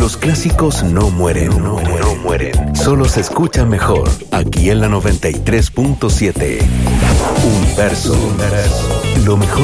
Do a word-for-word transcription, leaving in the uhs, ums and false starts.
Los clásicos no mueren, no mueren, no mueren. Solo se escuchan mejor aquí en la noventa y tres punto siete. Un verso, lo mejor